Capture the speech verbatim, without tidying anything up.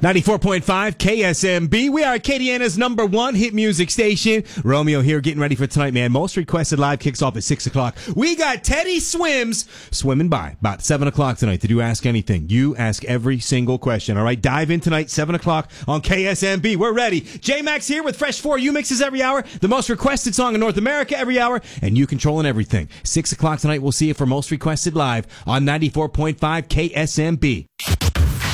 ninety-four point five K S M B. We are Acadiana's number one hit music station. Romeo here getting ready for tonight, man. Most Requested Live kicks off at six o'clock. We got Teddy Swims swimming by about seven o'clock tonight to do Ask Anything. You ask every single question, all right? Dive in tonight, seven o'clock on K S M B. We're ready. J-Max here with Fresh four U mixes every hour, the most requested song in North America every hour, and you controlling everything. six o'clock tonight, we'll see you for Most Requested Live on ninety-four point five K S M B.